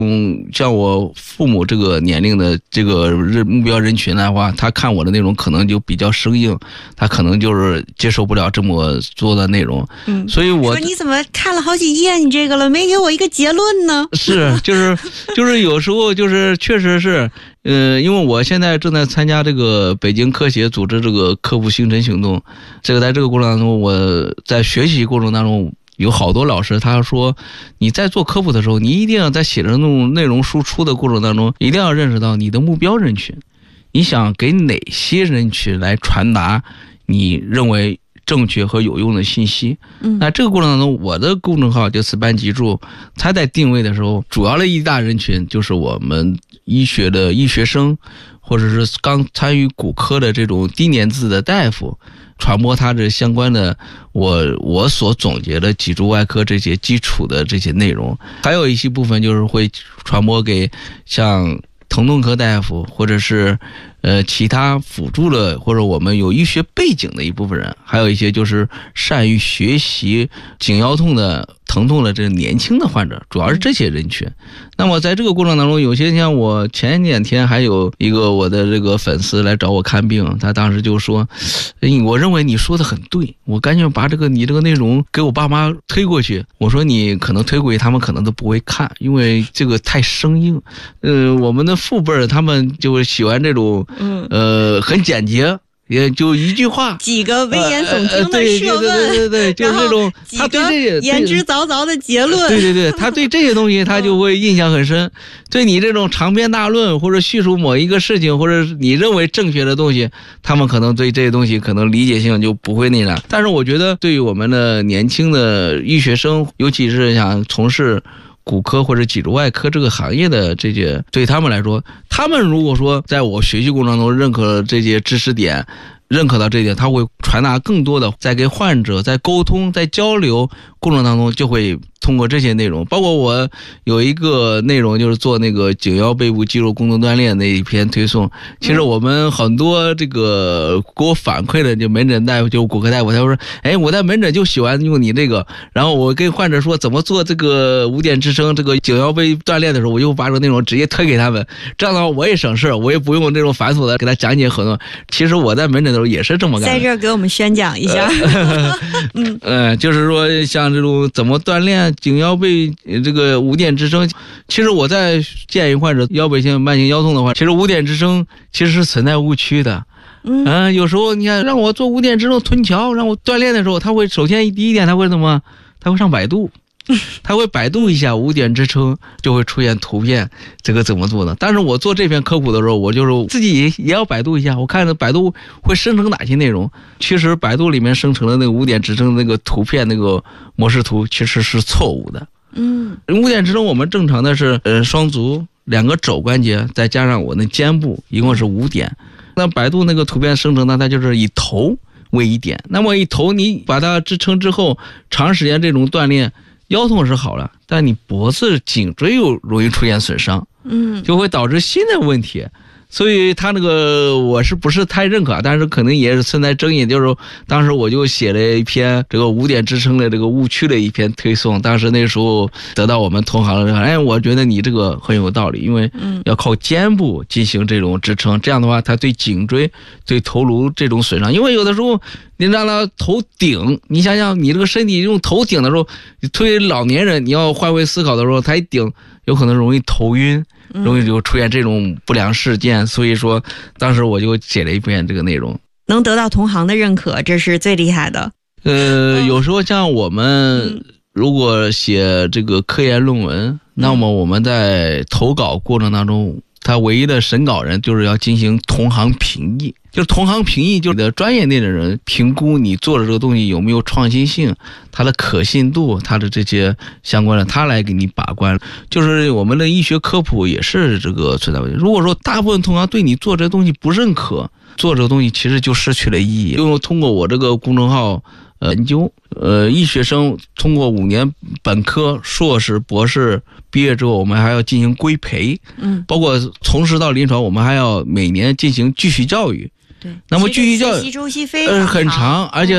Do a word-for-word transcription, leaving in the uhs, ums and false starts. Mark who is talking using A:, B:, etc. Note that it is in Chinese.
A: 嗯，像我父母这个年龄的这个目标人群的话，他看我的内容可能就比较生硬，他可能就是接受不了这么多的内容。嗯，所以我
B: 说你怎么看了好几页你这个了，没给我一个结论呢？
A: 是，就是就是有时候就是确实是，呃，因为我现在正在参加这个北京科协组织这个科普星辰行动，这个在这个过程当中，我在学习过程当中。有好多老师他说你在做科普的时候，你一定要在写的那种内容输出的过程当中，一定要认识到你的目标人群，你想给哪些人群来传达你认为正确和有用的信息。嗯，那这个过程当中，我的公众号就此班脊柱，它在定位的时候，主要的一大人群就是我们医学的医学生，或者是刚参与骨科的这种低年资的大夫，传播它这相关的我我所总结的脊柱外科这些基础的这些内容。还有一些部分就是会传播给像疼痛科大夫，或者是呃其他辅助的或者我们有医学背景的一部分人，还有一些就是善于学习颈腰痛的疼痛的这年轻的患者，主要是这些人群。那么在这个过程当中，有些像我前两天还有一个我的这个粉丝来找我看病，他当时就说，我认为你说的很对，我赶紧把这个你这个内容给我爸妈推过去。我说你可能推过去他们可能都不会看，因为这个太生硬。呃，我们的父辈他们就喜欢这种呃很简洁，也就一句话，
B: 几个危言耸听的设问，
A: 对对对对，就是这种
B: 他对这些言之凿凿的结论，
A: 对对对，他对这些东西他就会印象很深。对你这种长篇大论或者叙述某一个事情，或者你认为正确的东西，他们可能对这些东西可能理解性就不会那样。但是我觉得对于我们的年轻的医学生，尤其是想从事骨科或者脊柱外科这个行业的这些，对他们来说，他们如果说在我学习过程中认可这些知识点，认可到这一点，他会传达更多的，在给患者在沟通在交流过程当中，就会通过这些内容。包括我有一个内容就是做那个颈腰背部肌肉工作锻炼那一篇推送，其实我们很多这个给我反馈的就门诊大夫，就骨科大夫，他说哎，我在门诊就喜欢用你这个，然后我跟患者说怎么做这个五点支撑这个颈腰背锻炼的时候，我就把这个内容直接推给他们，这样的话我也省事，我也不用这种繁琐的给他讲解很多。其实我在门诊的时候也是这么干的。
B: 在这儿给我们宣讲一下。
A: 嗯呃，就是说像这种怎么锻炼颈腰背这个五点支撑，其实我在建议患者腰背性慢性腰痛的话，其实五点支撑其实是存在误区的。嗯、呃，有时候你看让我做五点支撑臀桥，让我锻炼的时候，他会首先第一点他会怎么？他会上百度。他会百度一下五点支撑，就会出现图片，这个怎么做的？但是我做这篇科普的时候，我就是自己也也要百度一下，我看百度会生成哪些内容。其实百度里面生成的那个五点支撑那个图片那个模式图其实是错误的。嗯，五点支撑我们正常的是呃双足两个肘关节再加上我的肩部，一共是五点。那百度那个图片生成呢，它就是以头为一点。那么以头你把它支撑之后，长时间这种锻炼。腰痛是好了，但你脖子颈椎又容易出现损伤，嗯，就会导致新的问题。所以他那个我是不是太认可，但是可能也是存在争议。就是当时我就写了一篇这个五点支撑的这个误区的一篇推送，当时那时候得到我们同行的，哎，我觉得你这个很有道理，因为要靠肩部进行这种支撑，这样的话它对颈椎对头颅这种损伤。因为有的时候你让他头顶，你想想你这个身体用头顶的时候，你推老年人你要换位思考的时候，他一顶有可能容易头晕，容易就出现这种不良事件。所以说当时我就写了一篇这个内容，
B: 能得到同行的认可，这是最厉害的。
A: 呃，有时候像我们如果写这个科研论文，那么我们在投稿过程当中，他唯一的审稿人就是要进行同行评议，就是同行评议，就是你的专业内的人评估你做的这个东西有没有创新性，它的可信度，它的这些相关的，他来给你把关。就是我们的医学科普也是这个存在问题。如果说大部分同行对你做这个东西不认可，做这个东西其实就失去了意义。因为通过我这个公众号呃研究，呃医学生通过五年本科、硕士、博士毕业之后，我们还要进行规培，嗯，包括从事到临床，我们还要每年进行继续教育。
B: 对，
A: 那么继续教育
B: 学习周期非常
A: 呃很长，而且